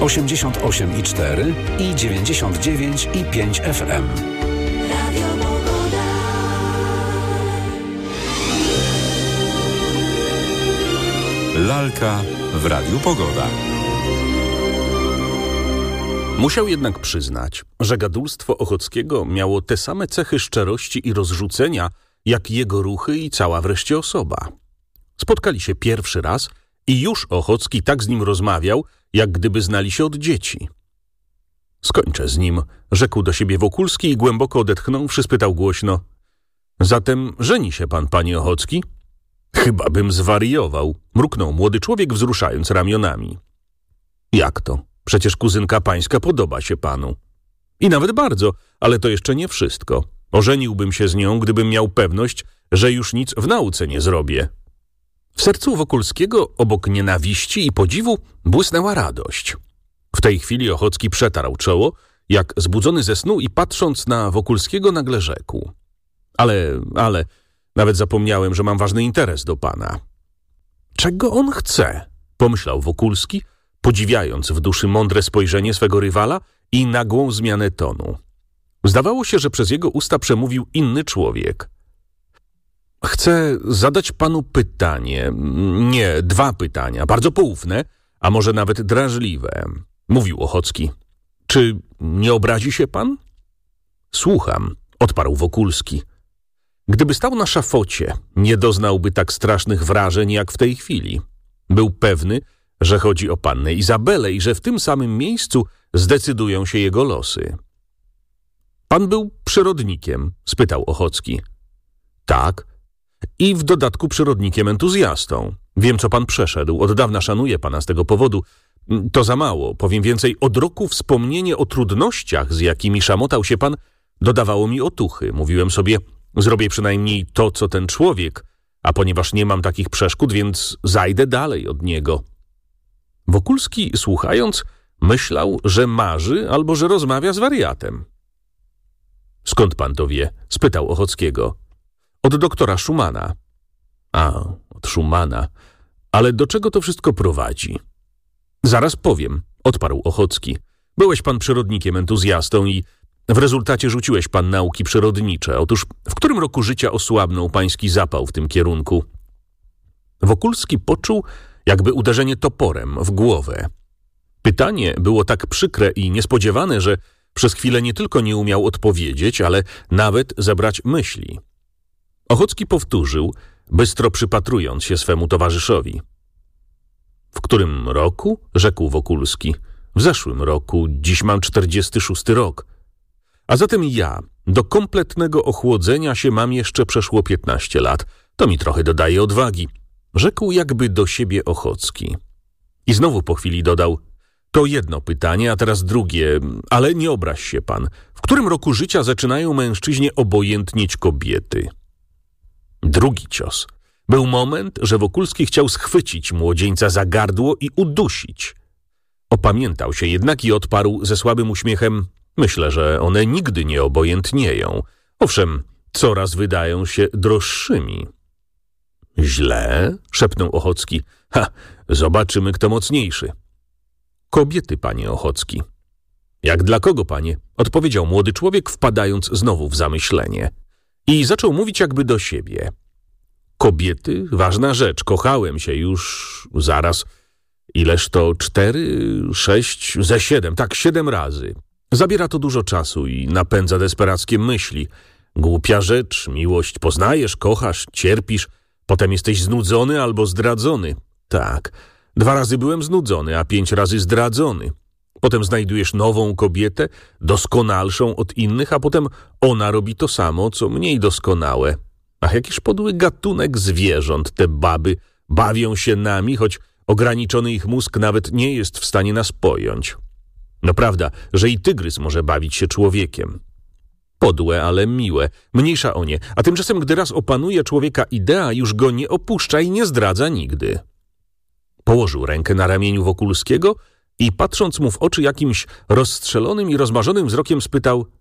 88,4 i 99,5 FM. Lalka w Radiu Pogoda. Musiał jednak przyznać, że gadulstwo Ochockiego miało te same cechy szczerości i rozrzucenia, jak jego ruchy i cała wreszcie osoba. Spotkali się pierwszy raz i już Ochocki tak z nim rozmawiał, jak gdyby znali się od dzieci. Skończę z nim, rzekł do siebie Wokulski i głęboko odetchnąwszy spytał głośno: zatem żeni się pan, panie Ochocki? Chyba bym zwariował, mruknął młody człowiek, wzruszając ramionami. Jak to? Przecież kuzynka pańska podoba się panu. I nawet bardzo, ale to jeszcze nie wszystko. Ożeniłbym się z nią, gdybym miał pewność, że już nic w nauce nie zrobię. W sercu Wokulskiego obok nienawiści i podziwu błysnęła radość. W tej chwili Ochocki przetarł czoło, jak zbudzony ze snu i patrząc na Wokulskiego nagle rzekł: Ale, nawet zapomniałem, że mam ważny interes do pana. Czego on chce? Pomyślał Wokulski, podziwiając w duszy mądre spojrzenie swego rywala i nagłą zmianę tonu. Zdawało się, że przez jego usta przemówił inny człowiek. Chcę zadać panu pytanie, nie, 2 pytania, bardzo poufne, a może nawet drażliwe, mówił Ochocki. Czy nie obrazi się pan? Słucham, odparł Wokulski. Gdyby stał na szafocie, nie doznałby tak strasznych wrażeń jak w tej chwili. Był pewny, że chodzi o pannę Izabelę i że w tym samym miejscu zdecydują się jego losy. Pan był przyrodnikiem? Spytał Ochocki. Tak. I w dodatku przyrodnikiem entuzjastą. Wiem, co pan przeszedł. Od dawna szanuję pana z tego powodu. To za mało. Powiem więcej, od roku wspomnienie o trudnościach, z jakimi szamotał się pan, dodawało mi otuchy. Mówiłem sobie, zrobię przynajmniej to, co ten człowiek, a ponieważ nie mam takich przeszkód, więc zajdę dalej od niego. Wokulski, słuchając, myślał, że marzy albo że rozmawia z wariatem. Skąd pan to wie? Spytał Ochockiego. Od doktora Szumana. A, od Szumana. Ale do czego to wszystko prowadzi? Zaraz powiem, odparł Ochocki. Byłeś pan przyrodnikiem entuzjastą i w rezultacie rzuciłeś pan nauki przyrodnicze. Otóż w którym roku życia osłabnął pański zapał w tym kierunku? Wokulski poczuł jakby uderzenie toporem w głowę. Pytanie było tak przykre i niespodziewane, że przez chwilę nie tylko nie umiał odpowiedzieć, ale nawet zebrać myśli. Ochocki powtórzył, bystro przypatrując się swemu towarzyszowi. W którym roku? Rzekł Wokulski. W zeszłym roku, dziś mam 46 rok. A zatem ja do kompletnego ochłodzenia się mam jeszcze przeszło 15 lat. To mi trochę dodaje odwagi. Rzekł jakby do siebie Ochocki. I znowu po chwili dodał: to jedno pytanie, a teraz drugie, ale nie obraź się pan. W którym roku życia zaczynają mężczyźnie obojętnieć kobiety? Drugi cios. Był moment, że Wokulski chciał schwycić młodzieńca za gardło i udusić. Opamiętał się jednak i odparł ze słabym uśmiechem: myślę, że one nigdy nie obojętnieją. Owszem, coraz wydają się droższymi. Źle? Szepnął Ochocki. Zobaczymy, kto mocniejszy. Kobiety, panie Ochocki. Jak dla kogo, panie? Odpowiedział młody człowiek, wpadając znowu w zamyślenie. I zaczął mówić jakby do siebie. Kobiety? Ważna rzecz. Kochałem się już zaraz. Ileż to? 4, 6, ze 7. Tak, 7 razy. Zabiera to dużo czasu i napędza desperackie myśli. Głupia rzecz, miłość. Poznajesz, kochasz, cierpisz. Potem jesteś znudzony albo zdradzony. Tak, 2 razy byłem znudzony, a 5 razy zdradzony. Potem znajdujesz nową kobietę, doskonalszą od innych, a potem ona robi to samo, co mniej doskonałe. Ach, jakiż podły gatunek zwierząt te baby. Bawią się nami, choć ograniczony ich mózg nawet nie jest w stanie nas pojąć. No prawda, że i tygrys może bawić się człowiekiem. Podłe, ale miłe, mniejsza o nie, a tymczasem gdy raz opanuje człowieka idea, już go nie opuszcza i nie zdradza nigdy. Położył rękę na ramieniu Wokulskiego i patrząc mu w oczy jakimś rozstrzelonym i rozmarzonym wzrokiem spytał: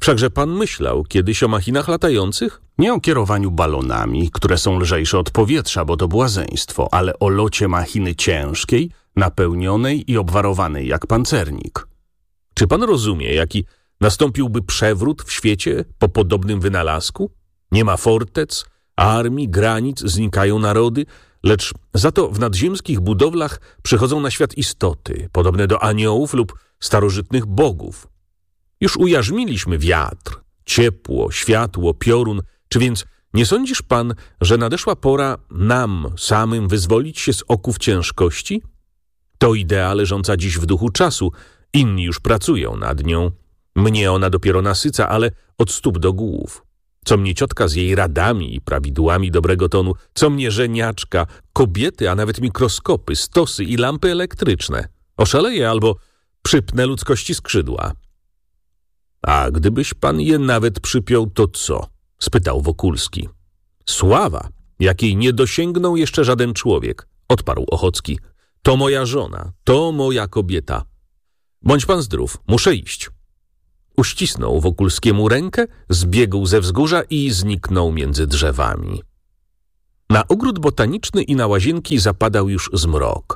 Wszakże pan myślał kiedyś o machinach latających? Nie o kierowaniu balonami, które są lżejsze od powietrza, bo to błazeństwo, ale o locie machiny ciężkiej, napełnionej i obwarowanej jak pancernik. Czy pan rozumie, jaki nastąpiłby przewrót w świecie po podobnym wynalazku? Nie ma fortec, armii, granic, znikają narody, lecz za to w nadziemskich budowlach przychodzą na świat istoty, podobne do aniołów lub starożytnych bogów. Już ujarzmiliśmy wiatr, ciepło, światło, piorun. Czy więc nie sądzisz pan, że nadeszła pora nam samym wyzwolić się z oków ciężkości? To idea leżąca dziś w duchu czasu. Inni już pracują nad nią. Mnie ona dopiero nasyca, ale od stóp do głów. Co mnie ciotka z jej radami i prawidłami dobrego tonu, co mnie żeniaczka, kobiety, a nawet mikroskopy, stosy i lampy elektryczne. Oszaleję albo przypnę ludzkości skrzydła. A gdybyś pan je nawet przypiął, to co? Spytał Wokulski. Sława, jakiej nie dosięgnął jeszcze żaden człowiek, odparł Ochocki. To moja żona, to moja kobieta. Bądź pan zdrów, muszę iść. Uścisnął Wokulskiemu rękę, zbiegł ze wzgórza i zniknął między drzewami. Na ogród botaniczny i na łazienki zapadał już zmrok.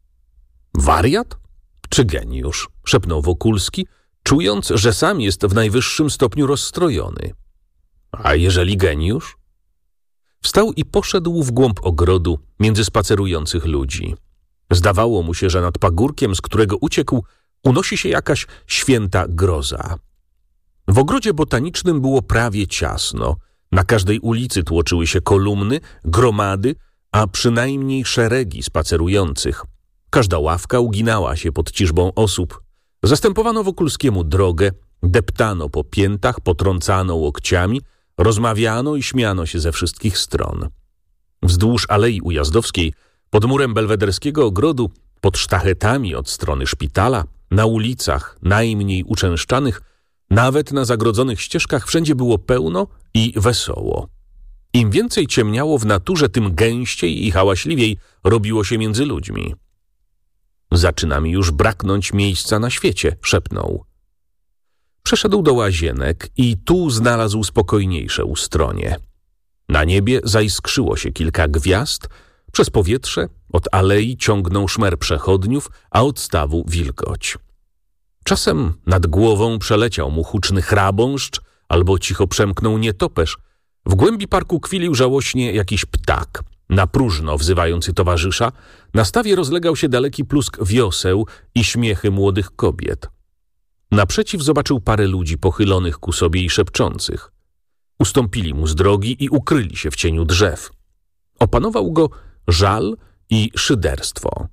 Wariat czy geniusz? Szepnął Wokulski, czując, że sam jest w najwyższym stopniu rozstrojony. A jeżeli geniusz? Wstał i poszedł w głąb ogrodu między spacerujących ludzi. Zdawało mu się, że nad pagórkiem, z którego uciekł, unosi się jakaś święta groza. W ogrodzie botanicznym było prawie ciasno. Na każdej ulicy tłoczyły się kolumny, gromady, a przynajmniej szeregi spacerujących. Każda ławka uginała się pod ciżbą osób. Zastępowano Wokulskiemu drogę, deptano po piętach, potrącano łokciami, rozmawiano i śmiano się ze wszystkich stron. Wzdłuż Alei Ujazdowskiej, pod murem belwederskiego ogrodu, pod sztachetami od strony szpitala, na ulicach najmniej uczęszczanych, nawet na zagrodzonych ścieżkach wszędzie było pełno i wesoło. Im więcej ciemniało w naturze, tym gęściej i hałaśliwiej robiło się między ludźmi. Zaczyna mi już braknąć miejsca na świecie, szepnął. Przeszedł do łazienek i tu znalazł spokojniejsze ustronie. Na niebie zaiskrzyło się kilka gwiazd, przez powietrze od alei ciągnął szmer przechodniów, a od stawu wilgoć. Czasem nad głową przeleciał mu huczny chrabąszcz albo cicho przemknął nietoperz. W głębi parku kwilił żałośnie jakiś ptak, na próżno wzywający towarzysza. Na stawie rozlegał się daleki plusk wioseł i śmiechy młodych kobiet. Naprzeciw zobaczył parę ludzi pochylonych ku sobie i szepczących. Ustąpili mu z drogi i ukryli się w cieniu drzew. Opanował go żal i szyderstwo.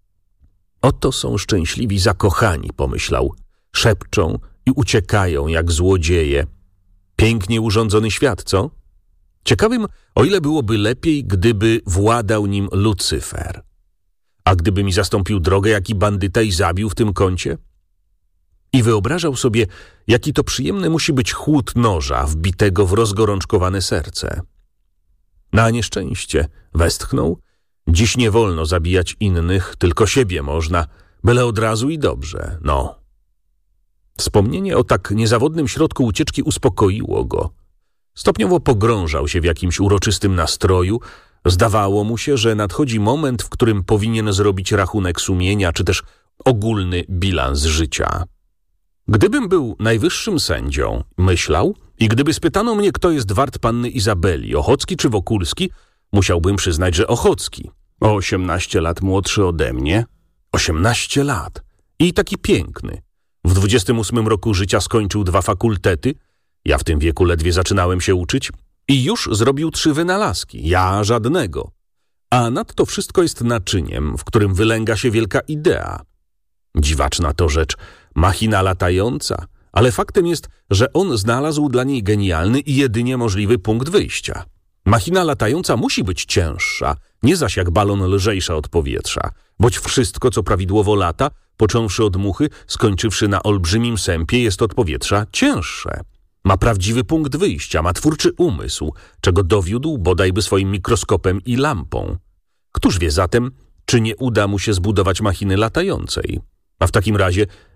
Oto są szczęśliwi zakochani, pomyślał. Szepczą i uciekają jak złodzieje. Pięknie urządzony świat, co? Ciekawym, o ile byłoby lepiej, gdyby władał nim Lucyfer. A gdyby mi zastąpił drogę jaki bandyta i zabił w tym kącie? I wyobrażał sobie, jaki to przyjemny musi być chłód noża wbitego w rozgorączkowane serce. Na nieszczęście westchnął. Dziś nie wolno zabijać innych, tylko siebie można, byle od razu i dobrze, no. Wspomnienie o tak niezawodnym środku ucieczki uspokoiło go. Stopniowo pogrążał się w jakimś uroczystym nastroju. Zdawało mu się, że nadchodzi moment, w którym powinien zrobić rachunek sumienia, czy też ogólny bilans życia. Gdybym był najwyższym sędzią, myślał, i gdyby spytano mnie, kto jest wart panny Izabeli, Ochocki czy Wokulski, musiałbym przyznać, że Ochocki. O 18 lat młodszy ode mnie. 18 lat. I taki piękny. W 28 roku życia skończył 2 fakultety. Ja w tym wieku ledwie zaczynałem się uczyć. I już zrobił 3 wynalazki. Ja żadnego. A nadto wszystko jest naczyniem, w którym wylęga się wielka idea. Dziwaczna to rzecz. Machina latająca. Ale faktem jest, że on znalazł dla niej genialny i jedynie możliwy punkt wyjścia. Machina latająca musi być cięższa, nie zaś jak balon lżejsza od powietrza, boć wszystko, co prawidłowo lata, począwszy od muchy, skończywszy na olbrzymim sępie, jest od powietrza cięższe. Ma prawdziwy punkt wyjścia, ma twórczy umysł, czego dowiódł bodajby swoim mikroskopem i lampą. Któż wie zatem, czy nie uda mu się zbudować machiny latającej? A w takim razie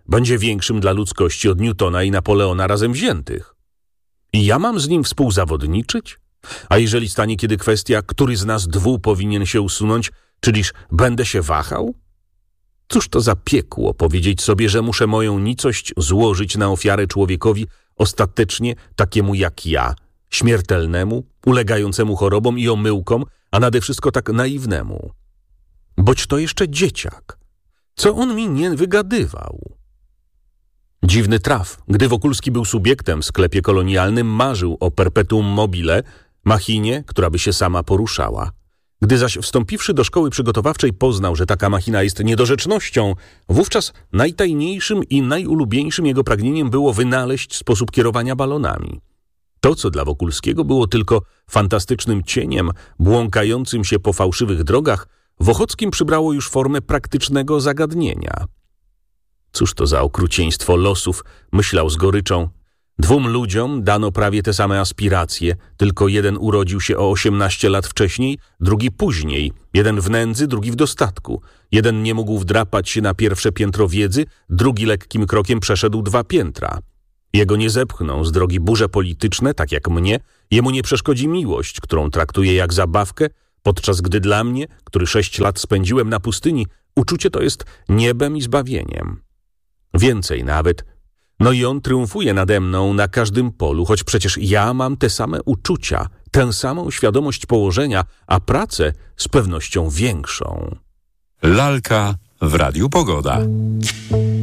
będzie większym dla ludzkości od Newtona i Napoleona razem wziętych. I ja mam z nim współzawodniczyć? A jeżeli stanie kiedy kwestia, który z nas dwóch powinien się usunąć, czyliż będę się wahał? Cóż to za piekło powiedzieć sobie, że muszę moją nicość złożyć na ofiarę człowiekowi ostatecznie takiemu jak ja, śmiertelnemu, ulegającemu chorobom i omyłkom, a nade wszystko tak naiwnemu. Boć to jeszcze dzieciak. Co on mi nie wygadywał? Dziwny traf. Gdy Wokulski był subiektem w sklepie kolonialnym, marzył o perpetuum mobile, machinie, która by się sama poruszała. Gdy zaś wstąpiwszy do szkoły przygotowawczej poznał, że taka machina jest niedorzecznością, wówczas najtajniejszym i najulubieńszym jego pragnieniem było wynaleźć sposób kierowania balonami. To, co dla Wokulskiego było tylko fantastycznym cieniem, błąkającym się po fałszywych drogach, w Ochockim przybrało już formę praktycznego zagadnienia. Cóż to za okrucieństwo losów, myślał z goryczą. 2 ludziom dano prawie te same aspiracje, tylko jeden urodził się o 18 lat wcześniej, drugi później, jeden w nędzy, drugi w dostatku. Jeden nie mógł wdrapać się na pierwsze piętro wiedzy, drugi lekkim krokiem przeszedł 2 piętra. Jego nie zepchną z drogi burze polityczne, tak jak mnie, jemu nie przeszkodzi miłość, którą traktuję jak zabawkę, podczas gdy dla mnie, który 6 lat spędziłem na pustyni, uczucie to jest niebem i zbawieniem. Więcej nawet. No i on triumfuje nade mną na każdym polu, choć przecież ja mam te same uczucia, tę samą świadomość położenia, a pracę z pewnością większą. Lalka w Radiu Pogoda.